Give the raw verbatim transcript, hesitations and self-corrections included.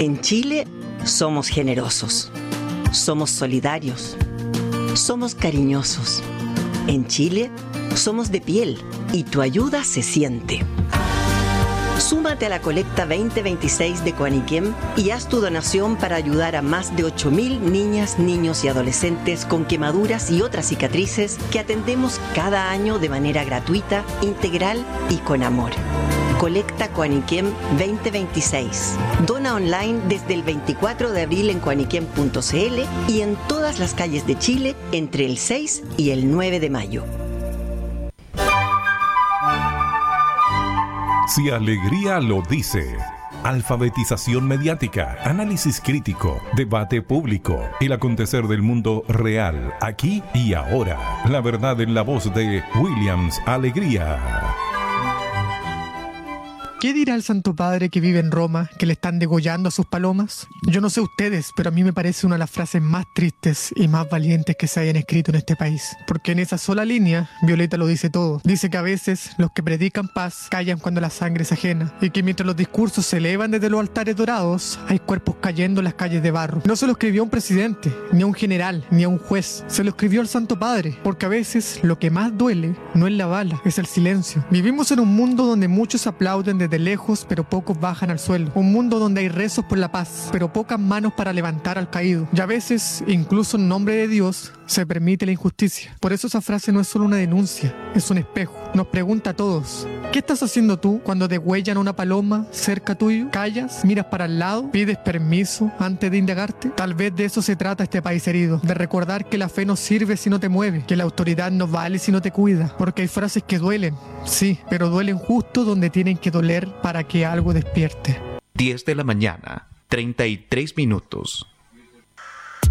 En Chile somos generosos, somos solidarios, somos cariñosos. En Chile somos de piel y tu ayuda se siente. Súmate a la colecta veinte veintiséis de Coaniquem y haz tu donación para ayudar a más de ocho mil niñas, niños y adolescentes con quemaduras y otras cicatrices que atendemos cada año de manera gratuita, integral y con amor. Colecta Coaniquem veinte veintiséis. Dona online desde el veinticuatro de abril en coaniquem punto cl y en todas las calles de Chile entre el seis y el nueve de mayo. Si Alegría lo dice. Alfabetización mediática, análisis crítico, debate público, el acontecer del mundo real, aquí y ahora. La verdad en la voz de Williams Alegría. ¿Qué dirá el Santo Padre que vive en Roma, que le están degollando a sus palomas? Yo no sé ustedes, pero a mí me parece una de las frases más tristes y más valientes que se hayan escrito en este país. Porque en esa sola línea, Violeta lo dice todo. Dice que a veces los que predican paz callan cuando la sangre es ajena. Y que mientras los discursos se elevan desde los altares dorados, hay cuerpos cayendo en las calles de barro. No se lo escribió a un presidente, ni a un general, ni a un juez. Se lo escribió al Santo Padre. Porque a veces lo que más duele no es la bala, es el silencio. Vivimos en un mundo donde muchos aplauden desde de lejos, pero pocos bajan al suelo. Un mundo donde hay rezos por la paz, pero pocas manos para levantar al caído. Y a veces, incluso en nombre de Dios, se permite la injusticia. Por eso esa frase no es solo una denuncia, es un espejo. Nos pregunta a todos: ¿qué estás haciendo tú cuando degüellan a una paloma cerca tuyo? ¿Callas? ¿Miras para el lado? ¿Pides permiso antes de indagarte? Tal vez de eso se trata este país herido, de recordar que la fe no sirve si no te mueve, que la autoridad no vale si no te cuida, porque hay frases que duelen, sí, pero duelen justo donde tienen que doler para que algo despierte. diez de la mañana, treinta y tres minutos.